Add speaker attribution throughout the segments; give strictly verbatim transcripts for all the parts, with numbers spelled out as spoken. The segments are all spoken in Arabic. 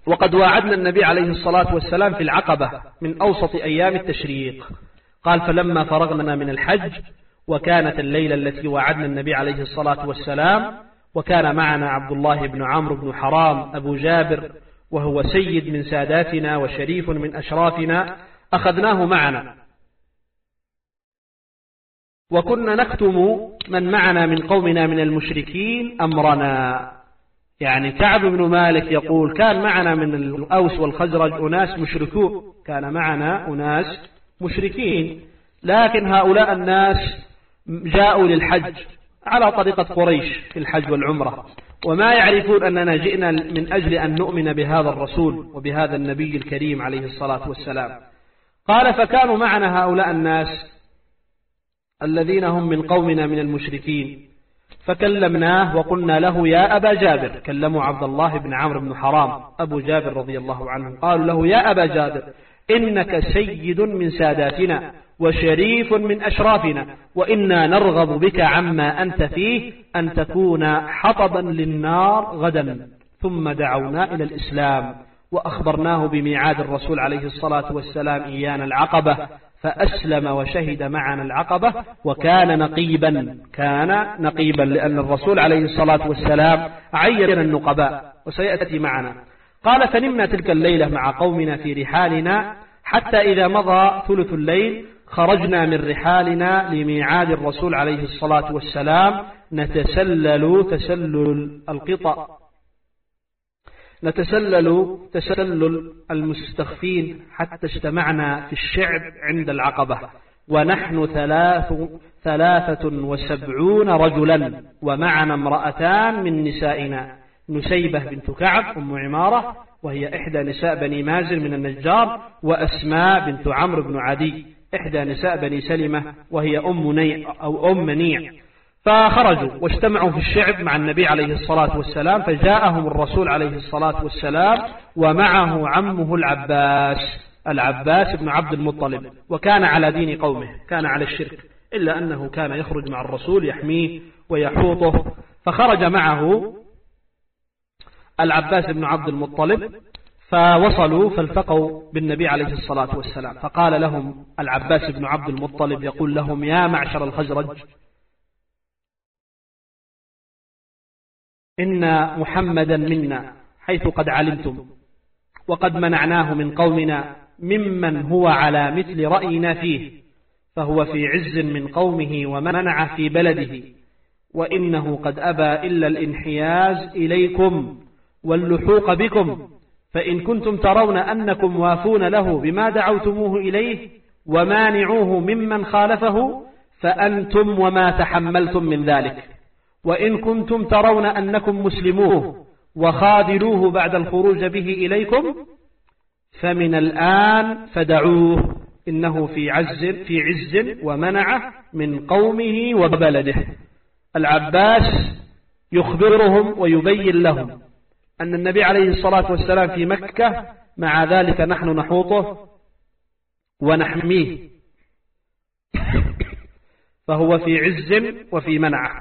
Speaker 1: وقد واعدنا النبي عليه الصلاة والسلام في العقبة من أوسط أيام التشريق. قال فلما فرغنا من الحج وكانت الليلة التي واعدنا النبي عليه الصلاة والسلام وكان معنا عبد الله بن عمرو بن حرام أبو جابر وهو سيد من ساداتنا وشريف من أشرافنا أخذناه معنا، وكنا نكتم من معنا من قومنا من المشركين أمرنا. يعني كعب بن مالك يقول كان معنا من الأوس والخزرج أناس مشركون، كان معنا أناس مشركين، لكن هؤلاء الناس جاءوا للحج على طريقة قريش في الحج والعمرة، وما يعرفون أننا جئنا من أجل أن نؤمن بهذا الرسول وبهذا النبي الكريم عليه الصلاة والسلام. قال فكانوا معنا هؤلاء الناس الذين هم من قومنا من المشركين، فكلمناه وقلنا له يا أبا جابر، كلموا عبد الله بن عمرو بن حرام أبو جابر رضي الله عنه، قالوا له يا أبا جابر إنك سيد من ساداتنا وشريف من أشرافنا، وإنا نرغب بك عما أنت فيه أن تكون حطبا للنار غدا. ثم دعونا إلى الإسلام وأخبرناه بميعاد الرسول عليه الصلاة والسلام إيانا العقبة، فأسلم وشهد معنا العقبة وكان نقيبا، كان نقيبا لأن الرسول عليه الصلاة والسلام عين النقباء وسيأتي معنا. قال فنمنا تلك الليلة مع قومنا في رحالنا حتى إذا مضى ثلث الليل خرجنا من رحالنا لميعاد الرسول عليه الصلاة والسلام نتسلل تسلل القطى نتسلل تسلل المستخفين حتى اجتمعنا في الشعب عند العقبة ونحن ثلاث ثلاثة وسبعون رجلا ومعنا امرأتان من نسائنا، نسيبة بنت كعب أم عمارة وهي إحدى نساء بني مازن من النجار، وأسماء بنت عمرو بن عدي إحدى نساء بني سلمة وهي أم منيع أو أم منيع. فخرجوا واجتمعوا في الشعب مع النبي عليه الصلاة والسلام، فجاءهم الرسول عليه الصلاة والسلام ومعه عمه العباس العباس بن عبد المطلب، وكان على دين قومه، كان على الشرك، إلا أنه كان يخرج مع الرسول يحميه ويحوطه. فخرج معه العباس بن عبد المطلب فوصلوا فالتقوا بالنبي عليه الصلاة والسلام، فقال لهم العباس بن عبد المطلب يقول لهم يا معشر الخزرج إن محمدا منا حيث قد علمتم، وقد منعناه من قومنا ممن هو على مثل رأينا فيه، فهو في عز من قومه ومنع في بلده، وإنه قد أبى إلا الانحياز إليكم واللحوق بكم، فإن كنتم ترون أنكم وافون له بما دعوتموه إليه ومانعوه ممن خالفه فأنتم وما تحملتم من ذلك، وإن كنتم ترون أنكم مسلموه وخاذلوه بعد الخروج به إليكم فمن الآن فدعوه، إنه في عز في عز ومنعه من قومه وبلده. العباس يخبرهم ويبين لهم أن النبي عليه الصلاة والسلام في مكة، مع ذلك نحن نحوطه ونحميه، فهو في عز وفي منعه،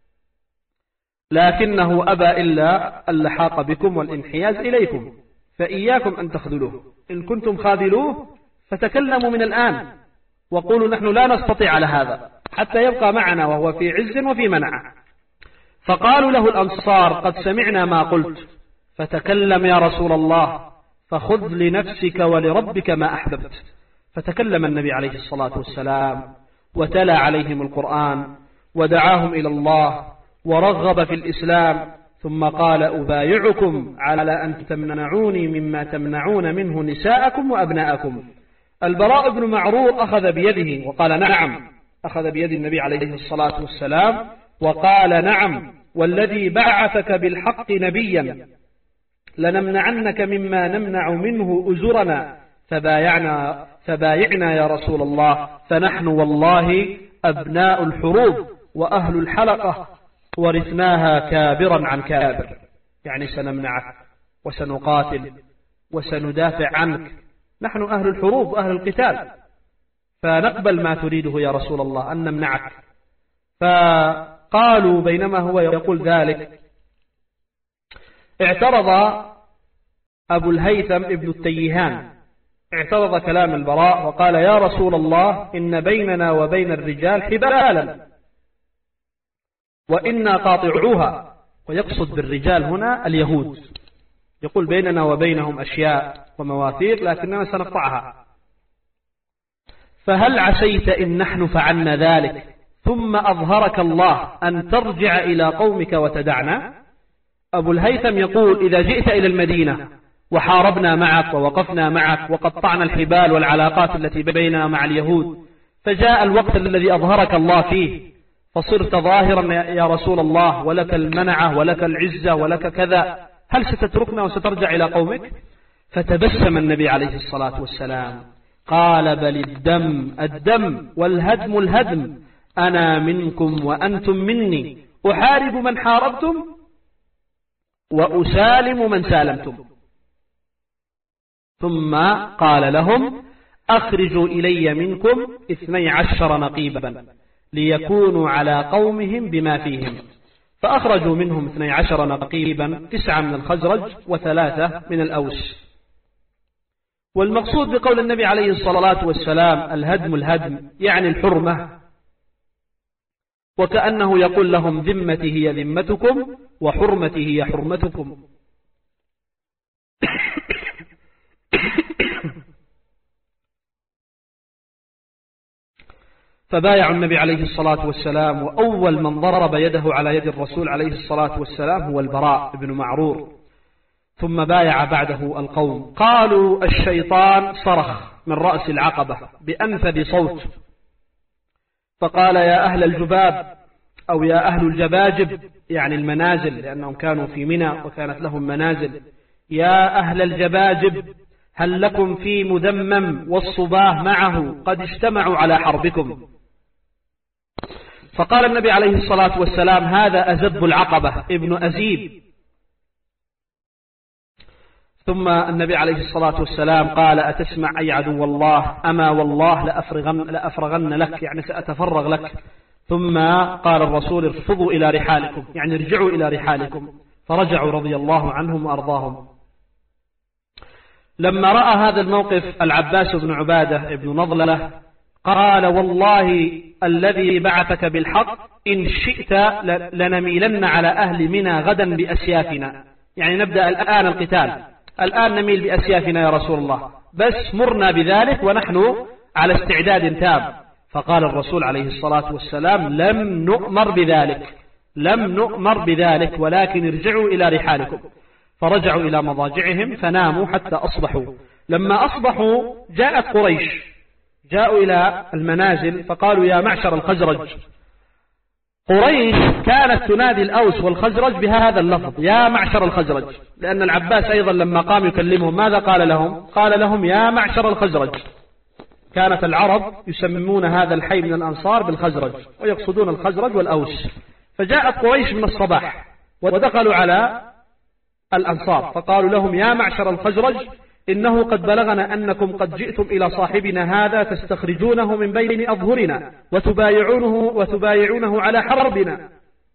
Speaker 1: لكنه أبى إلا اللحاق بكم والانحياز إليكم، فإياكم أن تخذلوه، إن كنتم خاذلوه فتكلموا من الآن وقولوا نحن لا نستطيع على هذا حتى يبقى معنا وهو في عز وفي منعه. فقالوا له الأنصار قد سمعنا ما قلت، فتكلم يا رسول الله فخذ لنفسك ولربك ما أحببت. فتكلم النبي عليه الصلاة والسلام وتلا عليهم القرآن ودعاهم إلى الله ورغب في الإسلام، ثم قال أبايعكم على أن تمنعوني مما تمنعون منه نساءكم وأبناءكم. البراء بن معرور أخذ بيده وقال نعم، أخذ بيد النبي عليه الصلاة والسلام وقال نعم والذي بعثك بالحق نبيا لنمنعنك مما نمنع منه أزرنا، فبايعنا, فبايعنا يا رسول الله، فنحن والله أبناء الحروب وأهل الحلقة ورثناها كابرا عن كابر، يعني سنمنعك وسنقاتل وسندافع عنك، نحن أهل الحروب وأهل القتال، فنقبل ما تريده يا رسول الله أن نمنعك. فقالوا بينما هو يقول ذلك اعترض أبو الهيثم ابن التيهان اعترض كلام البراء وقال: يا رسول الله، إن بيننا وبين الرجال حبالا وإنا قاطعوها. ويقصد بالرجال هنا اليهود، يقول بيننا وبينهم أشياء ومواثيق لكننا سنقطعها، فهل عسيت إن نحن فعلنا ذلك ثم أظهرك الله أن ترجع إلى قومك وتدعنا؟ أبو الهيثم يقول: إذا جئت إلى المدينة وحاربنا معك ووقفنا معك وقطعنا الحبال والعلاقات التي بيننا مع اليهود، فجاء الوقت الذي أظهرك الله فيه فصرت ظاهرا يا رسول الله، ولك المنعة ولك العزة ولك كذا، هل ستتركنا وسترجع إلى قومك؟ فتبسم النبي عليه الصلاة والسلام قال: بل الدم الدم والهدم الهدم، أنا منكم وأنتم مني، أحارب من حاربتم وأسالم من سالمتم. ثم قال لهم: أخرجوا إلي منكم اثني عشر نقيبا ليكونوا على قومهم بما فيهم. فأخرجوا منهم اثني عشر نقيبا، تسعة من الخزرج وثلاثة من الأوس. والمقصود بقول النبي عليه الصلاة والسلام الهدم الهدم يعني الحرمة، وكأنه يقول لهم: ذمتي هي ذمتكم وحرمتي هي حرمتكم. فبايع النبي عليه الصلاة والسلام، وأول من ضرب يده على يد الرسول عليه الصلاة والسلام هو البراء بن معرور، ثم بايع بعده القوم. قالوا: الشيطان صرخ من رأس العقبة بأنفذ صوت فقال: يا أهل الجباب أو يا أهل الجباجب، يعني المنازل، لأنهم كانوا في منى وكانت لهم منازل، يا أهل الجباجب، هل لكم في مدمم والصباه معه قد اجتمعوا على حربكم؟ فقال النبي عليه الصلاة والسلام: هذا أزب العقبة ابن أزيب. ثم النبي عليه الصلاة والسلام قال: أتسمع أي عدو الله؟ أما والله لأفرغن, لأفرغن لك، يعني سأتفرغ لك. ثم قال الرسول: ارفضوا إلى رحالكم، يعني ارجعوا إلى رحالكم. فرجعوا رضي الله عنهم وأرضاهم. لما رأى هذا الموقف العباس بن عبادة بن نضلة قال: والله الذي بعثك بالحق إن شئت لنميلن على أهل منى غدا بأسيافنا، يعني نبدأ الآن القتال، الآن نميل بأسيافنا يا رسول الله، بس مرنا بذلك ونحن على استعداد تام. فقال الرسول عليه الصلاة والسلام: لم نؤمر بذلك، لم نؤمر بذلك، ولكن ارجعوا إلى رحالكم. فرجعوا إلى مضاجعهم فناموا حتى أصبحوا. لما أصبحوا جاءت قريش، جاءوا إلى المنازل فقالوا: يا معشر الخزرج. قريش كانت تنادي الأوس والخزرج بهذا اللفظ: يا معشر الخزرج، لأن العباس أيضا لما قام يكلمهم ماذا قال لهم؟ قال لهم: يا معشر الخزرج. كانت العرب يسمون هذا الحي من الأنصار بالخزرج، ويقصدون الخزرج والأوس. فجاءت قريش من الصباح ودخلوا على الأنصار فقالوا لهم: يا معشر الخزرج، إنه قد بلغنا أنكم قد جئتم إلى صاحبنا هذا تستخرجونه من بين أظهرنا وتبايعونه, وتبايعونه على حربنا،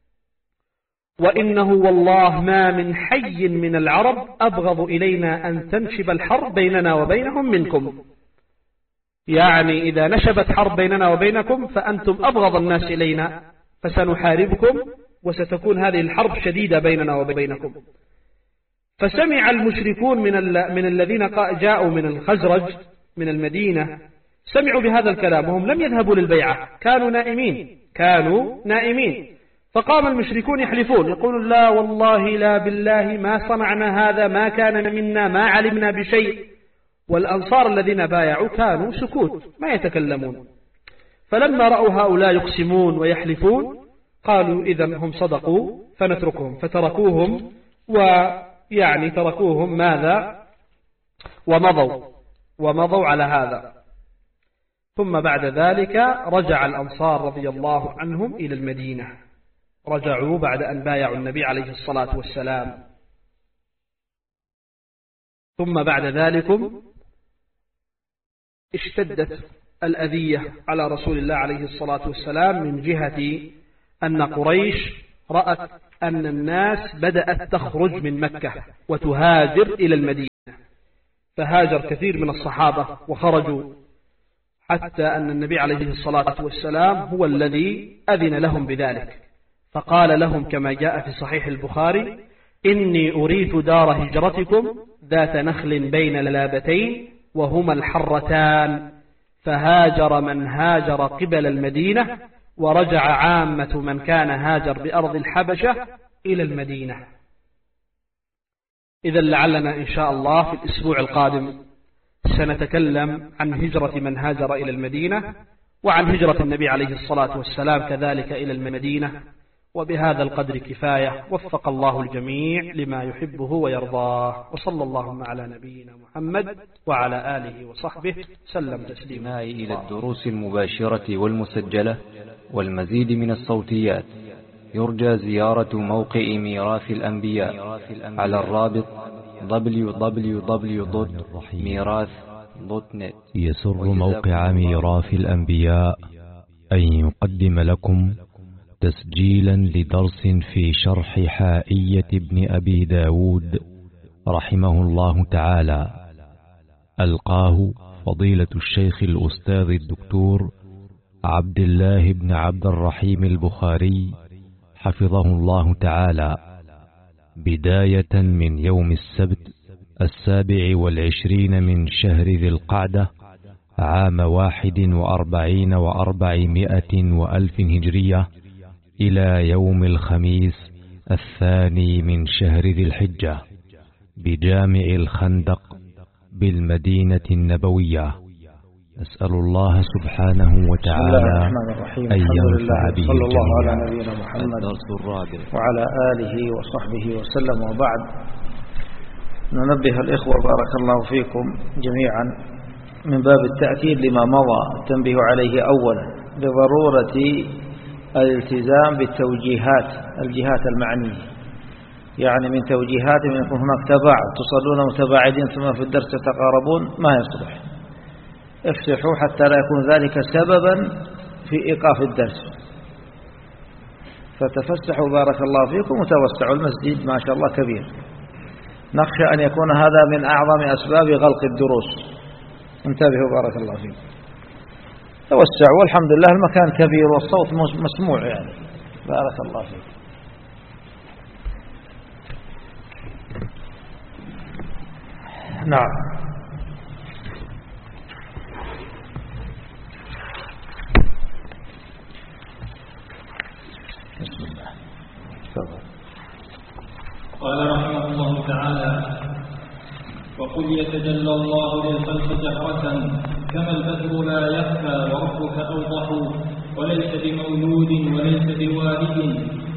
Speaker 1: وإنه والله ما من حي من العرب أبغض إلينا أن تنشب الحرب بيننا وبينهم منكم. يعني إذا نشبت حرب بيننا وبينكم فأنتم أبغض الناس إلينا، فسنحاربكم وستكون هذه الحرب شديدة بيننا وبينكم. فسمع المشركون من, من الذين جاءوا من الخزرج من المدينة، سمعوا بهذا الكلام وهم لم يذهبوا للبيعة، كانوا نائمين كانوا نائمين فقام المشركون يحلفون يقولون: لا والله لا بالله ما صنعنا هذا، ما كان منا، ما علمنا بشيء. والأنصار الذين بايعوا كانوا سكوت ما يتكلمون. فلما رأوا هؤلاء يقسمون ويحلفون قالوا: إذن هم صدقوا فنتركهم. فتركوهم، ويعني تركوهم ماذا ومضوا ومضوا على هذا. ثم بعد ذلك رجع الأنصار رضي الله عنهم إلى المدينة، رجعوا بعد أن بايعوا النبي عليه الصلاة والسلام. ثم بعد ذلك اشتدت الأذية على رسول الله عليه الصلاة والسلام من جهة أن قريش رأت أن الناس بدأت تخرج من مكة وتهاجر إلى المدينة. فهاجر كثير من الصحابة وخرجوا، حتى أن النبي عليه الصلاة والسلام هو الذي أذن لهم بذلك، فقال لهم كما جاء في صحيح البخاري: إني أريت دار هجرتكم ذات نخل بين لابتين وهما الحرتان. فهاجر من هاجر قبل المدينة، ورجع عامة من كان هاجر بأرض الحبشة إلى المدينة. إذا لعلنا إن شاء الله في الأسبوع القادم سنتكلم عن هجرة من هاجر إلى المدينة، وعن هجرة النبي عليه الصلاة والسلام كذلك إلى المدينة. وبهذا القدر كفاية، وفق الله الجميع لما يحبه ويرضاه، وصلى اللهم على نبينا محمد وعلى آله وصحبه سلم تسليما.
Speaker 2: إلى الدروس المباشرة والمسجلة والمزيد من الصوتيات، يرجى زيارة موقع ميراث الأنبياء على الرابط دبليو دبليو دبليو دوت ميراث دوت نت.
Speaker 3: يسر موقع ميراث الأنبياء أن يقدم لكم تسجيلا لدرس في شرح حائية ابن أبي داود رحمه الله تعالى، ألقاه فضيلة الشيخ الأستاذ الدكتور عبد الله بن عبد الرحيم البخاري حفظه الله تعالى، بداية من يوم السبت السابع والعشرين من شهر ذي القعدة عام واحد وأربعين وأربعمائة وألف هجرية إلى يوم الخميس الثاني من شهر ذي الحجة بجامع الخندق بالمدينة النبوية. أسأل الله سبحانه وتعالى أن ينفع به
Speaker 4: صلى الله على
Speaker 3: الجميع.
Speaker 4: نبينا محمد
Speaker 2: الدرس الرابع
Speaker 4: وعلى آله وصحبه وسلم، وبعد ننبه الإخوة بارك الله فيكم جميعا من باب التأكيد لما مضى التنبيه عليه أولا بضرورة الالتزام بالتوجيهات الجهات المعنية، يعني من توجيهات من يكون هناك تباعد، تصلون متباعدين ثم في الدرس تتقاربون، ما يصلح. افسحوا حتى لا يكون ذلك سببا في إيقاف الدرس، فتفسحوا بارك الله فيكم وتوسعوا، المسجد ما شاء الله كبير. نخشى أن يكون هذا من أعظم أسباب غلق الدروس، انتبهوا بارك الله فيكم، توسعوا، والحمد لله المكان كبير والصوت مسموع يعني، بارك الله فيكم. نعم. بسم الله. تفضل.
Speaker 5: قال رحمه الله تعالى: وقل يتجلى الله للخلق جهرة كما البدر لا يخفى وربك أوضح، وليس بمولود وليس بوالد